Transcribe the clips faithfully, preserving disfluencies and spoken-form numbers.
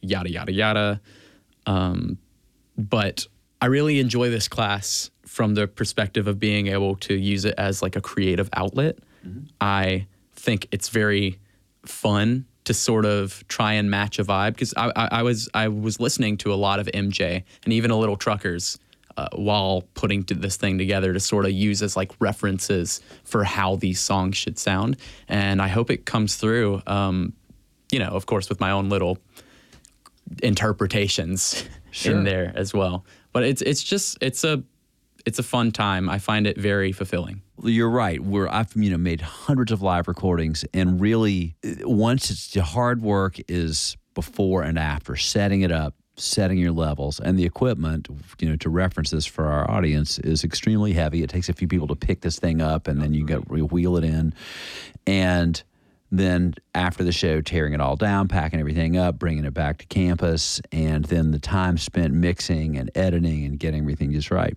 yada, yada, yada. Um, but I really enjoy this class from the perspective of being able to use it as like a creative outlet. Mm-hmm. I think it's very fun to sort of try and match a vibe, because I, I, I was I was listening to a lot of M J and even a little Truckers uh, while putting to this thing together to sort of use as like references for how these songs should sound. And I hope it comes through, um, you know, of course, with my own little interpretations sure. in there as well. But it's it's just it's a it's a fun time. I find it very fulfilling. You're right. We're I've you know made hundreds of live recordings, and really, once it's the hard work is before and after setting it up, setting your levels, and the equipment. You know, to reference this for our audience, is extremely heavy. It takes a few people to pick this thing up, and then you get wheel it in, and then after the show, tearing it all down, packing everything up, bringing it back to campus, and then the time spent mixing and editing and getting everything just right.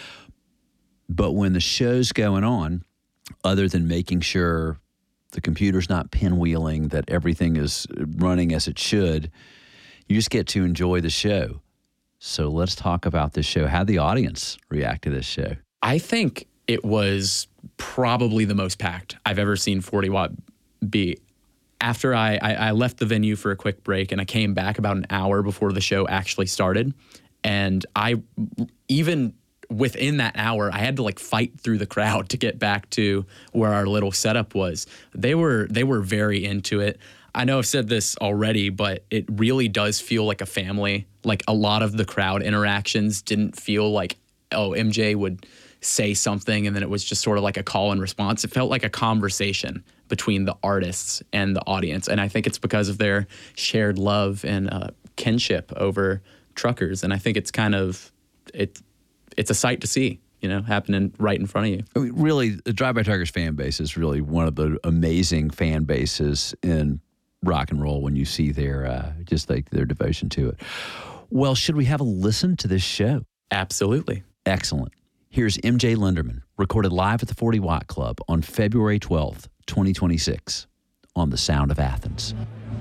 But when the show's going on, other than making sure the computer's not pinwheeling, that everything is running as it should, you just get to enjoy the show. So let's talk about this show. How did the audience react to this show? I think it was probably the most packed I've ever seen forty watt be. After I, I, I left the venue for a quick break, and I came back about an hour before the show actually started. And I, even within that hour, I had to like fight through the crowd to get back to where our little setup was. They were, they were very into it. I know I've said this already, but it really does feel like a family. Like a lot of the crowd interactions didn't feel like, oh, M J would say something and then it was just sort of like a call and response. It felt like a conversation between the artists and the audience. And I think it's because of their shared love and uh, kinship over Truckers. And I think it's kind of, it, it's a sight to see, you know, happening right in front of you. I mean, really, the Drive By Truckers fan base is really one of the amazing fan bases in rock and roll when you see their, uh, just like their devotion to it. Well, should we have a listen to this show? Absolutely. Excellent. Here's M J Linderman, recorded live at the forty watt Club on February twelfth, twenty twenty-six, on The Sound of Athens.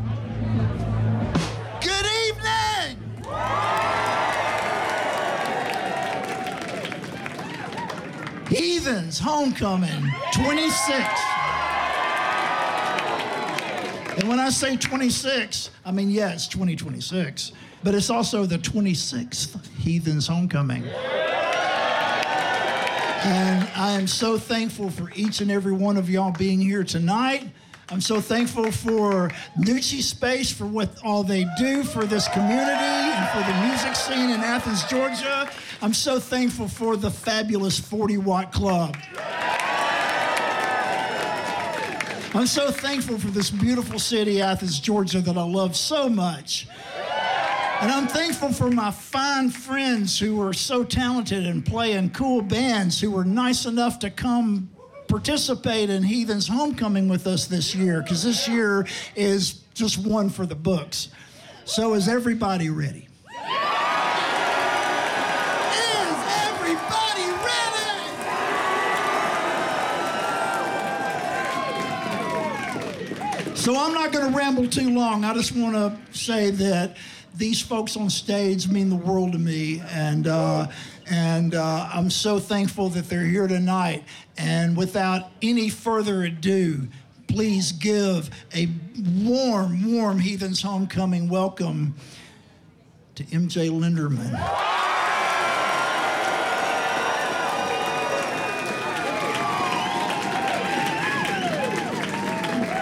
Good evening! Heathens Homecoming twenty-six. And when I say twenty-six, I mean, yeah, it's twenty twenty-six, but it's also the twenty-sixth Heathens Homecoming. And I am so thankful for each and every one of y'all being here tonight. I'm so thankful for Nucci Space for what all they do for this community and for the music scene in Athens, Georgia. I'm so thankful for the fabulous forty watt Club. I'm so thankful for this beautiful city, Athens, Georgia, that I love so much. And I'm thankful for my fine friends who are so talented and play in cool bands, who were nice enough to come participate in Heathens Homecoming with us this year, because this year is just one for the books. So is everybody ready? Is everybody ready? So I'm not going to ramble too long. I just want to say that these folks on stage mean the world to me, and uh, and uh, I'm so thankful that they're here tonight. And without any further ado, please give a warm, warm Heathens Homecoming welcome to M J Linderman.